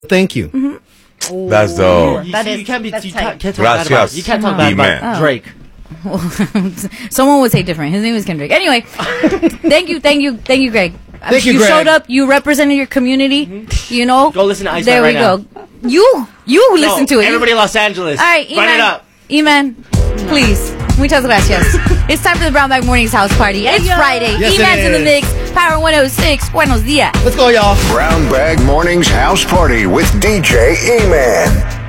Thank you. Mm-hmm. That's dope. You can't talk bad Gracias. you can't talk bad about Drake. Someone would say different. His name is Kendrick. Anyway, thank you, Greg. Thank you, You Greg. showed up. You represented your community. You know. Go listen to Ice There Man we right go. You listen to it. Everybody in Los Angeles. All right, Run it up. Iman, please. Muchas gracias. It's time for the Brown Bag Mornings house party. It's Friday. Yes, it Iman's in the is. mix. Power 106. Buenos dias. Let's go, y'all. Brown Bag Mornings House Party with DJ E-Man.